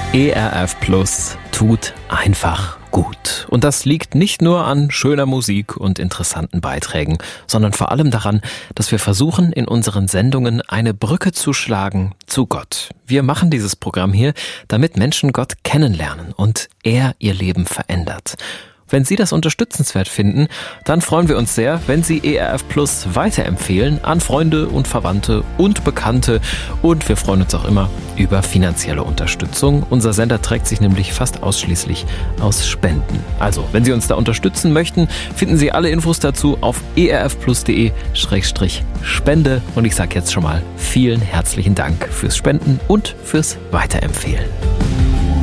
ERF Plus tut einfach gut. Und das liegt nicht nur an schöner Musik und interessanten Beiträgen, sondern vor allem daran, dass wir versuchen, in unseren Sendungen eine Brücke zu schlagen zu Gott. Wir machen dieses Programm hier, damit Menschen Gott kennenlernen und er ihr Leben verändert. Wenn Sie das unterstützenswert finden, dann freuen wir uns sehr, wenn Sie ERF Plus weiterempfehlen an Freunde und Verwandte und Bekannte. Und wir freuen uns auch immer über finanzielle Unterstützung. Unser Sender trägt sich nämlich fast ausschließlich aus Spenden. Also, wenn Sie uns da unterstützen möchten, finden Sie alle Infos dazu auf erfplus.de/spende. Und ich sage jetzt schon mal vielen herzlichen Dank fürs Spenden und fürs Weiterempfehlen.